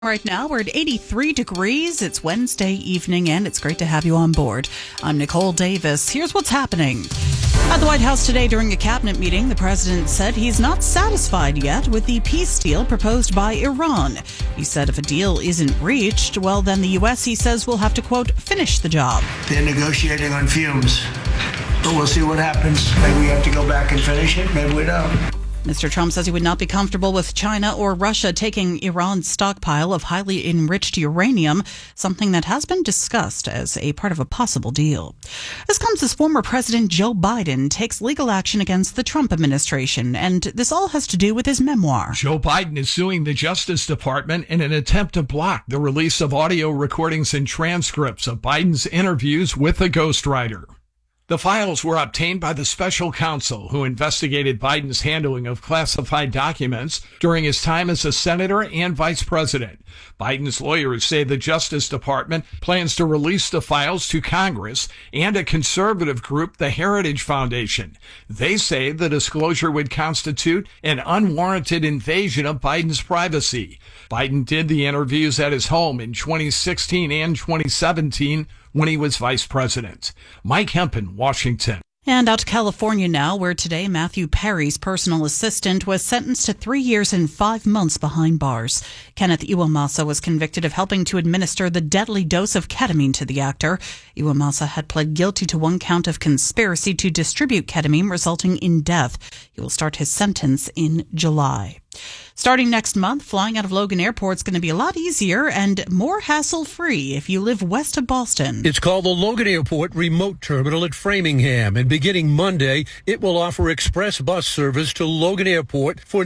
Right now, we're at 83 degrees. It's Wednesday evening, and it's great to have you on board. I'm Nicole Davis. Here's what's happening. At the White House today during a cabinet meeting, the president said he's not satisfied yet with the peace deal proposed by Iran. He said if a deal isn't reached, well, then the U.S., he says, will have to, quote, finish the job. They're negotiating on fumes, but we'll see what happens. Maybe we have to go back and finish it. Maybe we don't. Mr. Trump says he would not be comfortable with China or Russia taking Iran's stockpile of highly enriched uranium, something that has been discussed as a part of a possible deal. This comes as former President Joe Biden takes legal action against the Trump administration, and this all has to do with his memoir. Joe Biden is suing the Justice Department in an attempt to block the release of audio recordings and transcripts of Biden's interviews with a ghostwriter. The files were obtained by the special counsel who investigated Biden's handling of classified documents during his time as a senator and vice president. Biden's lawyers say the Justice Department plans to release the files to Congress and a conservative group, the Heritage Foundation. They say the disclosure would constitute an unwarranted invasion of Biden's privacy. Biden did the interviews at his home in 2016 and 2017 when he was vice president. Mike Hempen, Washington. And out to California now, where today Matthew Perry's personal assistant was sentenced to 3 years and 5 months behind bars. Kenneth Iwamasa was convicted of helping to administer the deadly dose of ketamine to the actor. Iwamasa had pled guilty to one count of conspiracy to distribute ketamine, resulting in death. He will start his sentence in July. Starting next month, flying out of Logan Airport is going to be a lot easier and more hassle-free if you live west of Boston. It's called the Logan Airport Remote Terminal at Framingham, and beginning Monday, it will offer express bus service to Logan Airport for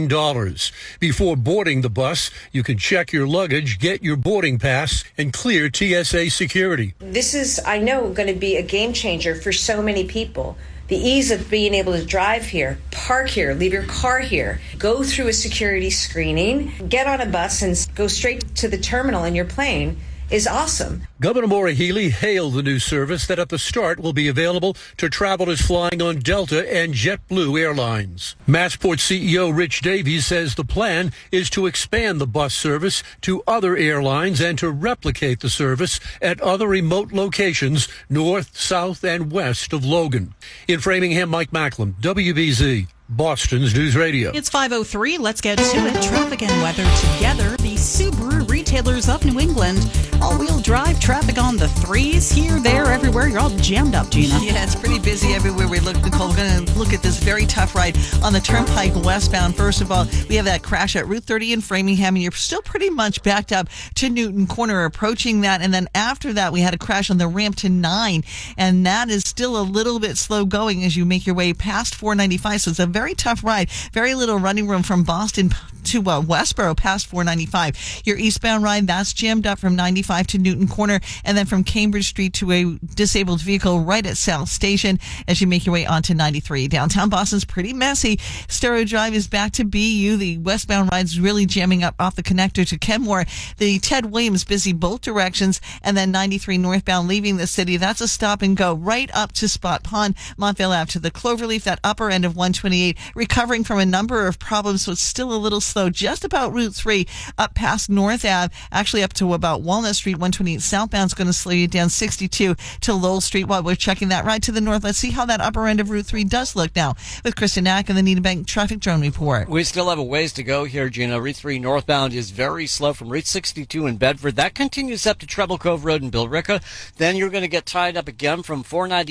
$9. Before boarding the bus, you can check your luggage, get your boarding pass, and clear TSA security. This is, I know, going to be a game changer for so many people. The ease of being able to drive here, park here, leave your car here, go through a security screening, get on a bus and go straight to the terminal in your plane is awesome. Governor Maura Healey hailed the new service that at the start will be available to travelers flying on Delta and JetBlue Airlines. Massport CEO Rich Davies says the plan is to expand the bus service to other airlines and to replicate the service at other remote locations north, south, and west of Logan. In Framingham, Mike Macklem, WBZ, Boston's News Radio. It's 5:03. Let's get to it. Traffic and weather together. The Subaru retailers of New England. All-wheel drive traffic on the threes. Here, there, everywhere. You're all jammed up, Gina. Yeah, it's pretty busy everywhere we look, Nicole. We're going to look at this very tough ride on the Turnpike westbound. First of all, we have that crash at Route 30 in Framingham, and you're still pretty much backed up to Newton Corner, approaching that. And then after that, we had a crash on the ramp to 9, and that is still a little bit slow going as you make your way past 495. So it's a very tough ride. Very little running room from Boston to Westboro past 495. Your eastbound ride, that's jammed up from 95 to Newton Corner, and then from Cambridge Street to a disabled vehicle right at South Station as you make your way onto 93. Downtown Boston's pretty messy. Stereo Drive is back to BU. The westbound ride's really jamming up off the connector to Kenmore. The Ted Williams busy both directions, and then 93 northbound leaving the city. That's a stop and go right up to Spot Pond, Montvale Ave to the Cloverleaf, that upper end of 128, recovering from a number of problems, so it's still a little slow just about Route 3 up past North Ave, actually up to about Walnut Street. 128 southbound is going to slow you down 62 to Lowell Street while we're checking that ride to the north. Let's see how that upper end of Route 3 does look now with Kristen Nack and the Nita Bank Traffic Drone Report. We still have a ways to go here, Gina. Route 3 northbound is very slow from Route 62 in Bedford. That continues up to Treble Cove Road in Billerica. Then you're going to get tied up again from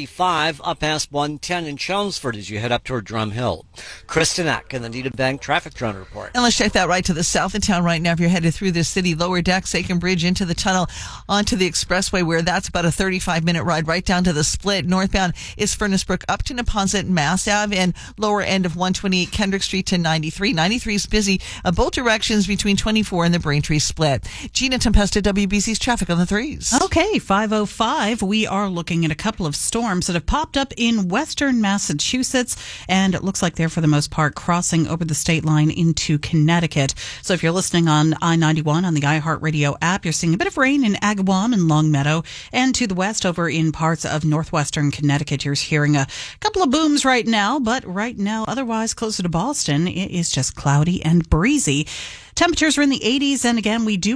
495 up past 110 in Chelmsford as you head up toward Drum Hill. Kristen Nack and the Nita Bank Traffic Drone Report. And let's check that right to the south of town right now. If you're headed through the city, lower deck, Saken Bridge into the tunnel onto the expressway, where that's about a 35-minute ride right down to the split. Northbound is Furnace Brook up to Neponset and Mass Ave, and lower end of 128 Kendrick Street to 93. 93 is busy both directions between 24 and the Braintree split. Gina Tempesta, WBC's traffic on the threes. Okay, 5:05. We are looking at a couple of storms that have popped up in western Massachusetts, and it looks like they're for the most part crossing over the state line into Connecticut. So if you're listening on I-91 on the iHeartRadio app, you're seeing a bit of rain in Agawam Plum and Longmeadow, and to the west over in parts of northwestern Connecticut. You're hearing a couple of booms right now, but right now, otherwise closer to Boston, it is just cloudy and breezy. Temperatures are in the 80s, and again, we do